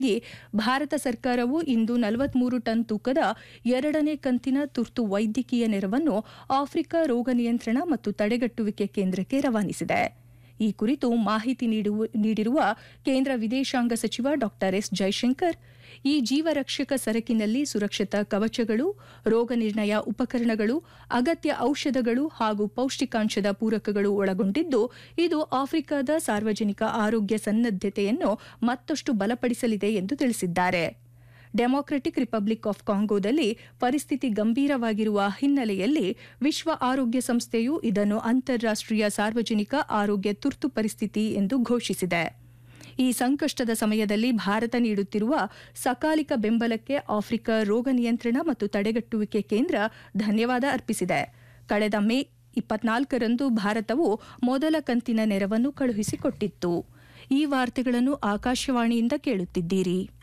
ಭಾರತ ಸರ್ಕಾರವು ಇಂದು 43 ಟನ್ ತೂಕದ ಎರಡನೇ ಕಂತಿನ ತುರ್ತು ವೈದ್ಯಕೀಯ ನೆರವನ್ನು ಆಫ್ರಿಕಾ ರೋಗ ನಿಯಂತ್ರಣ ಮತ್ತು ತಡೆಗಟ್ಟುವಿಕೆ ಕೇಂದ್ರಕ್ಕೆ ರವಾನಿಸಿದೆ. ಈ ಕುರಿತು ಮಾಹಿತಿ ನೀಡಿರುವ ಕೇಂದ್ರ ವಿದೇಶಾಂಗ ಸಚಿವ ಡಾ ಎಸ್ ಜೈಶಂಕರ್, ಈ ಜೀವರಕ್ಷಕ ಸರಕಿನಲ್ಲಿ ಸುರಕ್ಷತಾ ಕವಚಗಳು, ರೋಗ ನಿರ್ಣಯ ಉಪಕರಣಗಳು, ಅಗತ್ಯ ಔಷಧಗಳು ಹಾಗೂ ಪೌಷ್ಟಿಕಾಂಶದ ಪೂರಕಗಳು ಒಳಗೊಂಡಿದ್ದು, ಇದು ಆಫ್ರಿಕಾದ ಸಾರ್ವಜನಿಕ ಆರೋಗ್ಯ ಸನ್ನದ್ಧತೆಯನ್ನು ಮತ್ತಷ್ಟು ಬಲಪಡಿಸಲಿದೆ ಎಂದು ತಿಳಿಸಿದ್ದಾರೆ. ಡೆಮಾಕ್ರೆಟಿಕ್ ರಿಪಬ್ಲಿಕ್ ಆಫ್ ಕಾಂಗೋದಲ್ಲಿ ಪರಿಸ್ಥಿತಿ ಗಂಭೀರವಾಗಿರುವ ಹಿನ್ನೆಲೆಯಲ್ಲಿ ವಿಶ್ವ ಆರೋಗ್ಯ ಸಂಸ್ಥೆಯು ಇದನ್ನು ಅಂತಾರಾಷ್ಟ್ರೀಯ ಸಾರ್ವಜನಿಕ ಆರೋಗ್ಯ ತುರ್ತು ಪರಿಸ್ಥಿತಿ ಎಂದು ಘೋಷಿಸಿದೆ. ಈ ಸಂಕಷ್ಟದ ಸಮಯದಲ್ಲಿ ಭಾರತ ನೀಡುತ್ತಿರುವ ಸಕಾಲಿಕ ಬೆಂಬಲಕ್ಕೆ ಆಫ್ರಿಕಾ ರೋಗ ನಿಯಂತ್ರಣ ಮತ್ತು ತಡೆಗಟ್ಟುವಿಕೆ ಕೇಂದ್ರ ಧನ್ಯವಾದ ಅರ್ಪಿಸಿದೆ. ಕಳೆದ ಮೇ 24ರಂದು ಭಾರತವು ಮೊದಲ ಕಂತಿನ ನೆರವನ್ನು ಕಳುಹಿಸಿಕೊಟ್ಟಿತ್ತು. ಈ ವಾರ್ತೆಗಳನ್ನು ಆಕಾಶವಾಣಿಯಿಂದ ಕೇಳುತ್ತಿದ್ದೀರಿ.